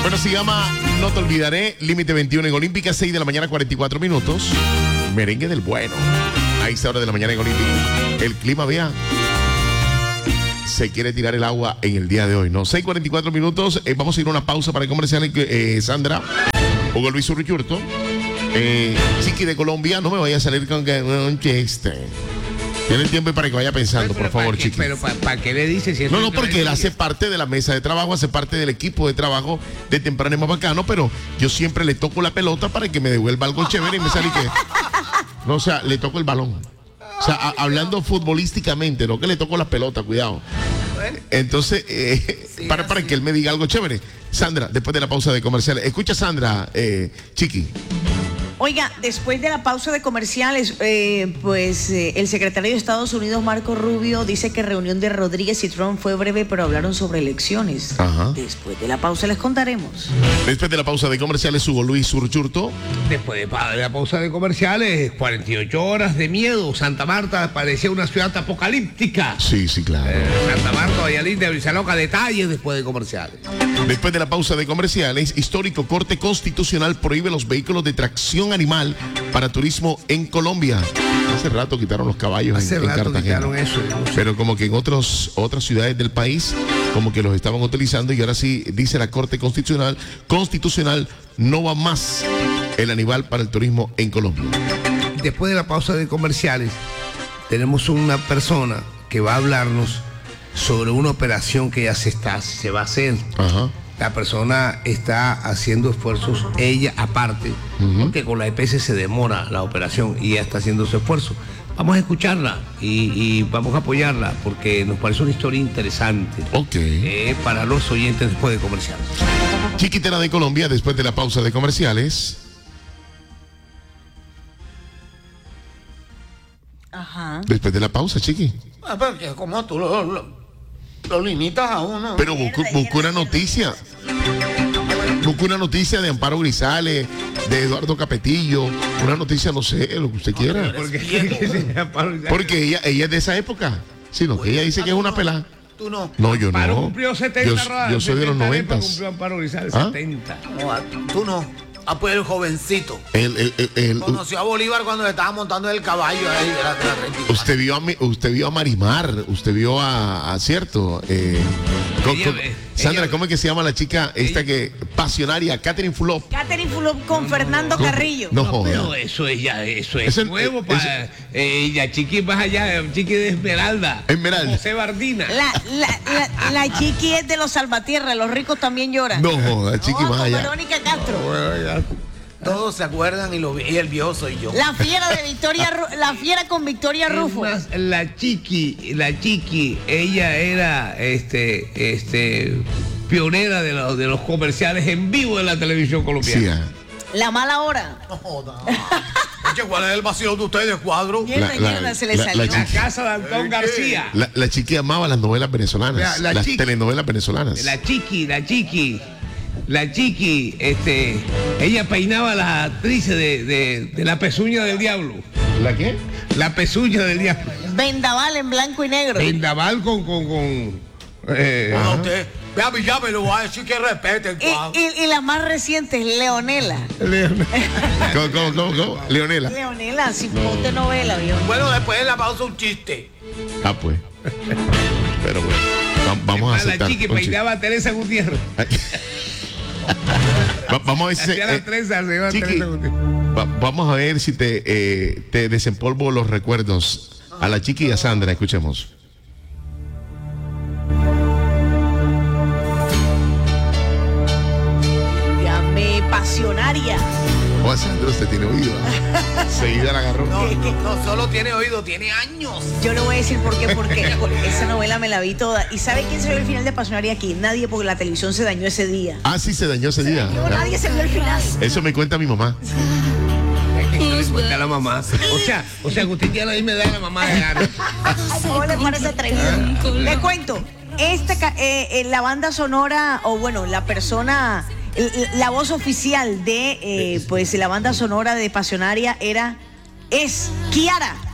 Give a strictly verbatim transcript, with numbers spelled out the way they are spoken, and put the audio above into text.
Bueno, se llama No Te Olvidaré, Límite veintiuno en Olímpica, seis de la mañana, cuarenta y cuatro minutos. Merengue del bueno. A esa hora de la mañana en Olímpica. El clima, vea, se quiere tirar el agua en el día de hoy, ¿no? seis cuarenta y cuatro minutos. Eh, vamos a ir a una pausa para el comercial. Eh, Sandra, Hugo Luis Urruchurto, eh, Chiqui de Colombia. No me vaya a salir con que un chiste. Tiene tiempo para que vaya pensando, pero, por favor, Chiqui. Pero ¿para pa qué le dice? Si no, no, porque él hace parte de la mesa de trabajo, hace parte del equipo de trabajo de Temprano y Más Bacano, pero yo siempre le toco la pelota para que me devuelva algo chévere y me sale que... No, o sea, le toco el balón. O sea, a, hablando futbolísticamente, no que le toco la pelota, cuidado. Entonces, eh, sí, para, para que él me diga algo chévere. Sandra, después de la pausa de comerciales. Escucha, Sandra, eh, Chiqui. Oiga, después de la pausa de comerciales, eh, pues eh, el secretario de Estados Unidos, Marco Rubio, dice que reunión de Rodríguez y Trump fue breve, pero hablaron sobre elecciones. Ajá. Después de la pausa les contaremos. Después de la pausa de comerciales, Hugo Luis Urruchurto. Después de, de la pausa de comerciales, cuarenta y ocho horas de miedo. Santa Marta parecía una ciudad apocalíptica. Sí, sí, claro. Eh, Santa Marta, Valladolid, Brisaloca, detalles después de comerciales. Después de la pausa de comerciales, histórico Corte Constitucional prohíbe los vehículos de tracción animal para turismo en Colombia. Hace rato quitaron los caballos Hace en, en rato Cartagena. Quitaron eso, no sé. Pero como que en otros, otras ciudades del país, como que los estaban utilizando y ahora sí dice la Corte Constitucional, Constitucional no va más el animal para el turismo en Colombia. Después de la pausa de comerciales, tenemos una persona que va a hablarnos sobre una operación que ya se está, se va a hacer. Ajá. La persona está haciendo esfuerzos, ella aparte, uh-huh. porque con la E P S se demora la operación y ella está haciendo su esfuerzo. Vamos a escucharla y, y vamos a apoyarla porque nos parece una historia interesante. Ok. Eh, para los oyentes después de comerciales. Chiquitera de Colombia, después de la pausa de comerciales. Ajá. Después de la pausa, Chiqui. Ah, porque como tú lo, lo, lo limitas a uno. Pero busco, busco una noticia. Busco una noticia de Amparo Grisales, de Eduardo Capetillo, una noticia, no sé, lo que usted quiera. Porque, porque ella, ella es de esa época. Sino que ella dice que es una pelada. Tú no. No, yo Amparo no. cumplió setenta. Yo, yo soy de los noventa. Cumplió Amparo Grisales ¿Ah? setenta. No, tú no. Ah, pues el jovencito. El, el, el, el, Conoció a Bolívar cuando le estaba montando el caballo ahí de la, de la usted vio a usted vio a Marimar, usted vio a, a cierto eh, con, con, ella, Sandra, ella, ¿cómo es que se llama la chica esta ella, que pasionaria? Catherine Fulop. Catherine Fulop con no, Fernando no, Carrillo. No, no, no pero eso es ya, eso es eso, nuevo para eh, ella, Chiqui más allá, Chiqui de Esmeralda. Esmeralda. José Bardina. La, la, la, la Chiqui es de los Salvatierra, los ricos también lloran. No, la Chiqui no, más allá. Verónica Castro. Todos se acuerdan y, lo, y el viejo soy yo. La fiera de Victoria, la fiera con Victoria Rufo. Más, la Chiqui, la Chiqui, ella era este, este, pionera de los, de los comerciales en vivo de la televisión colombiana. Sí, la mala hora. No joda. Oye, ¿cuál es el vacío de ustedes, cuadro? Mierda, la, mierda, la, se le la, salió. La casa de Antón García. La, la Chiqui amaba las novelas venezolanas, la, la las chiqui, telenovelas venezolanas. La Chiqui, la Chiqui. La Chiqui, este, ella peinaba a las actrices de, de, de La Pezuña del Diablo. ¿La qué? La Pezuña del Diablo. Vendaval en blanco y negro. Vendaval con, con, con eh, bueno, usted, vea, ya me lo voy a decir que respeten. Y, y, y las más recientes, Leonela. Leonela. ¿Cómo, cómo, cómo, cómo? Leonela. Leonela, sin no. Ponte novela, ¿vio? Bueno, después de la pausa un chiste. Ah, pues. Pero bueno, va, vamos a aceptar. La Chiqui peinaba a Teresa Gutiérrez. Va, vamos a ver si eh, trenza, se Chiqui, va, vamos a ver si te, eh, te desempolvo los recuerdos a la Chiqui y a Sandra. Escuchemos. Llame pasionaria. O a Sandra, usted tiene oído. Seguida la agarró. No, no solo tiene oído, tiene años. Yo le voy a decir por qué, porque esa novela me la vi toda. ¿Y sabe quién se vio el final de Pasionaria aquí? Nadie, porque la televisión se dañó ese día. Ah, sí, se dañó ese se día. Dañó, nadie se vio el final. Eso me cuenta mi mamá. Le cuenta a la mamá. O sea, o sea, que usted ya ahí me da la mamá de gana. ¿Cómo le parece atrevido? Le cuento, esta, eh, eh, la banda sonora, o bueno, la persona, la voz oficial de, eh, pues, la banda sonora de Pasionaria era, es Kiara.